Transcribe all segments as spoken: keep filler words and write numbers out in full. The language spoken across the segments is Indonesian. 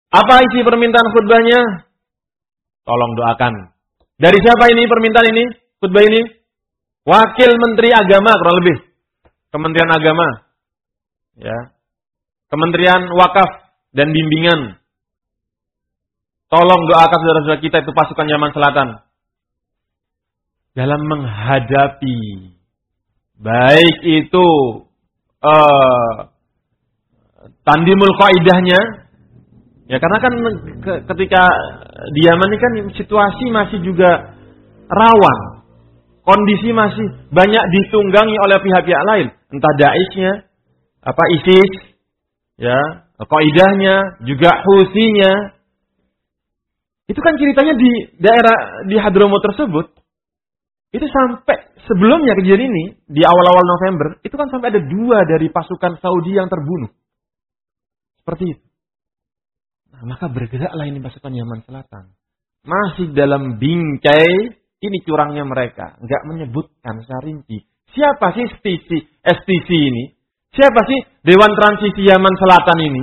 Apa isi permintaan khutbahnya? Tolong doakan. Dari siapa ini permintaan ini? Khutbah ini? Wakil Menteri Agama kurang lebih. Kementerian Agama. Ya. Kementerian Wakaf dan Bimbingan. Tolong doakan saudara-saudara kita itu pasukan Yaman Selatan. Dalam menghadapi baik itu uh, tandimul qaidahnya, ya karena kan ke, ketika di Yaman ini kan situasi masih juga rawan, kondisi masih banyak ditunggangi oleh pihak-pihak lain, entah Daeshnya, apa ISIS, ya qaidahnya, juga Houtsinya. Itu kan ceritanya di daerah di Hadramaut tersebut. Itu sampai sebelumnya kejadian ini, di awal-awal November, itu kan sampai ada dua dari pasukan Saudi yang terbunuh. Seperti itu. Nah, maka bergeraklah ini pasukan Yaman Selatan. Masih dalam bingkai, ini curangnya mereka. Enggak menyebutkan secara rinci. Siapa sih S T C ini? Siapa sih Dewan Transisi Yaman Selatan ini?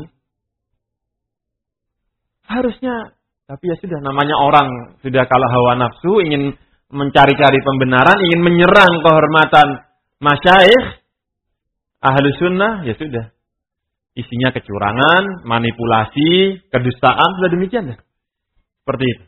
Harusnya, tapi ya sudah, namanya orang sudah kalah hawa nafsu, ingin mencari-cari pembenaran, ingin menyerang kehormatan masyayikh ahlu sunnah, ya sudah. Isinya kecurangan, manipulasi, kedustaan, sudah demikian ya. Seperti itu.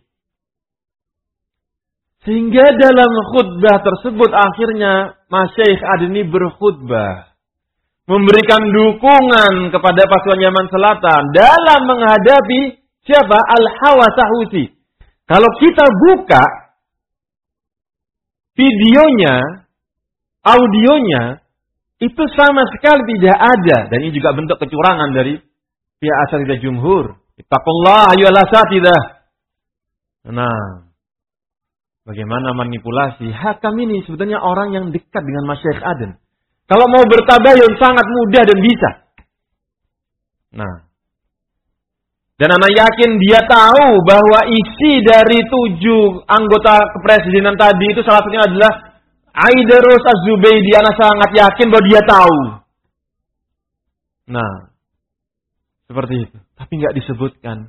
Sehingga dalam khutbah tersebut akhirnya Masyaikh Adni berkhutbah. Memberikan dukungan kepada pasukan Yaman Selatan dalam menghadapi siapa? Al-Hawasa Houthi. Kalau kita buka videonya, audionya, itu sama sekali tidak ada. Dan ini juga bentuk kecurangan dari pihak Asatidzah Jumhur. Ittaqullah ayyuhal asatidzah. Nah, bagaimana manipulasi? Hakam ini sebetulnya orang yang dekat dengan Masyaikh Aden. Kalau mau bertabayun sangat mudah dan bisa. Nah, dan anak yakin dia tahu bahwa isi dari tujuh anggota kepresidenan tadi itu salah satunya adalah Aidarus Az-Zubaydi. Anak sangat yakin bahwa dia tahu. Nah, seperti itu. Tapi nggak disebutkan.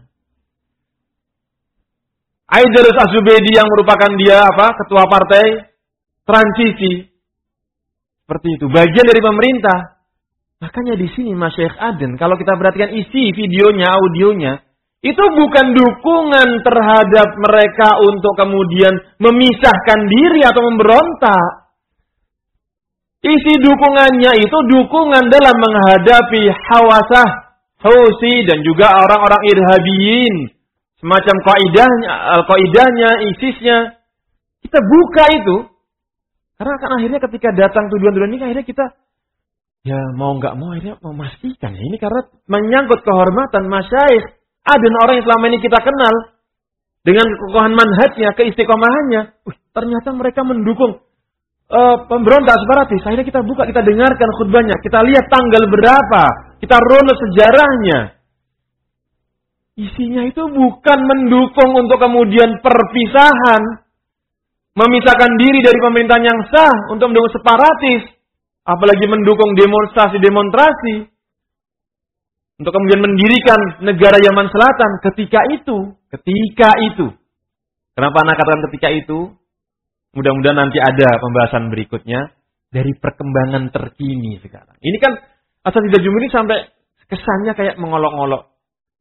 Aidarus Az-Zubaydi yang merupakan dia apa? Ketua partai transisi. Seperti itu. Bagian dari pemerintah. Makanya di sini Masyaikh Aden, kalau kita perhatikan isi videonya, audionya, itu bukan dukungan terhadap mereka untuk kemudian memisahkan diri atau memberontak. Isi dukungannya itu dukungan dalam menghadapi Hawasah, Houthi dan juga orang-orang irhabiyin, semacam qaidahnya, al-qaidahnya, ISISnya. Kita buka itu. Karena kan akhirnya ketika datang tuduhan-tuduhan ini, akhirnya kita ya mau nggak mau akhirnya memastikan ya, ini karena menyangkut kehormatan Masyaikh Aden, orang yang selama ini kita kenal dengan kekokohan manhajnya, keistiqomahannya. Wih, ternyata mereka mendukung uh, pemberontak separatis. Akhirnya kita buka, kita dengarkan khutbahnya, kita lihat tanggal berapa, kita runut sejarahnya. Isinya itu bukan mendukung untuk kemudian perpisahan, memisahkan diri dari pemerintahan yang sah untuk mendukung separatis. Apalagi mendukung demonstrasi-demonstrasi. Untuk kemudian mendirikan negara Yaman Selatan ketika itu. Ketika itu. Kenapa anak katakan ketika itu? Mudah-mudahan nanti ada pembahasan berikutnya. Dari perkembangan terkini sekarang. Ini kan Asatidzah Jumhur ini sampai kesannya kayak mengolok-olok.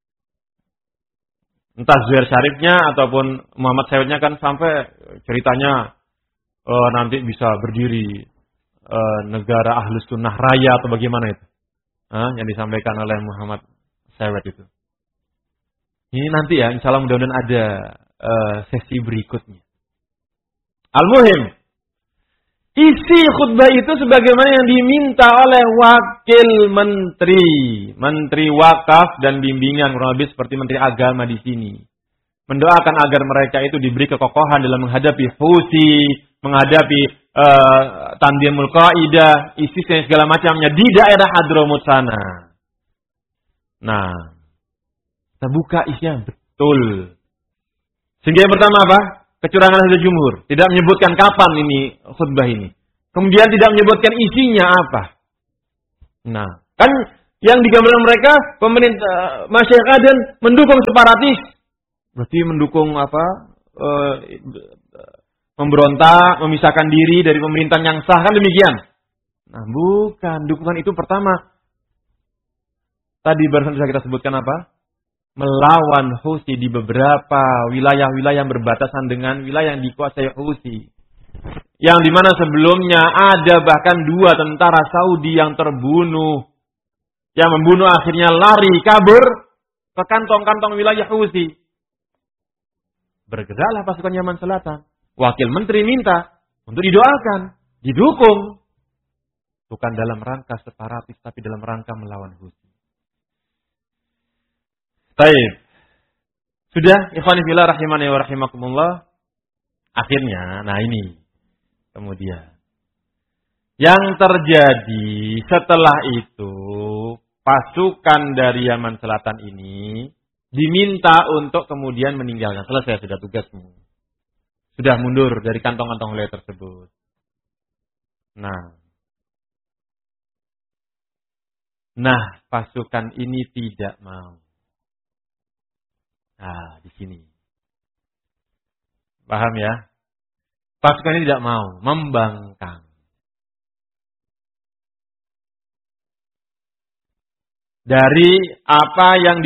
Entah Zuhair Syarifnya ataupun Muhammad Sayyidnya kan sampai ceritanya uh, nanti bisa berdiri Uh, negara Ahlus Sunnah Raya atau bagaimana itu, uh, yang disampaikan oleh Muhammad Sayyid itu. Ini nanti ya, insya Allah mudah-mudahan ada uh, sesi berikutnya. Al-Muhim, isi khutbah itu sebagaimana yang diminta oleh Wakil Menteri, Menteri Wakaf dan Bimbingan, kurang lebih seperti Menteri Agama di sini. Mendoakan agar mereka itu diberi kekokohan dalam menghadapi Houthi, menghadapi Uh, Tandimul Qaidah, ISIS dan segala macamnya di daerah Hadramaut sana. Nah, kita buka isinya betul. Sehingga yang pertama apa? Kecurangan Asatidzah Jumhur. Tidak menyebutkan kapan ini khutbah ini. Kemudian tidak menyebutkan isinya apa. Nah, kan Yang digambarkan mereka, pemerintah Masyaikh Aden mendukung separatis. Berarti mendukung apa? E, memberontak, memisahkan diri dari pemerintahan yang sah, kan demikian. Nah, bukan. Dukungan itu pertama. Tadi barusan bisa kita sebutkan apa? Melawan Houthi di beberapa wilayah-wilayah yang berbatasan dengan wilayah yang dikuasai Houthi. Yang dimana sebelumnya ada bahkan dua tentara Saudi yang terbunuh. Yang membunuh akhirnya lari, kabur ke kantong-kantong wilayah Houthi. Bergeraklah pasukan Yaman Selatan. Wakil Menteri minta untuk didoakan, didukung. Bukan dalam rangka separatis, tapi dalam rangka melawan Houthi. Baik. Sudah, ikhwani fillah rahimani wa rahimakumullah. Akhirnya, nah ini. Kemudian. Yang terjadi setelah itu, pasukan dari Yaman Selatan ini diminta untuk kemudian meninggalkan. Selesai sudah tugasmu. Sudah mundur dari kantong-kantong wilayah tersebut. Nah. Nah, pasukan ini tidak mau. Nah, di sini. Paham ya? Pasukan ini tidak mau, membangkang. Dari apa yang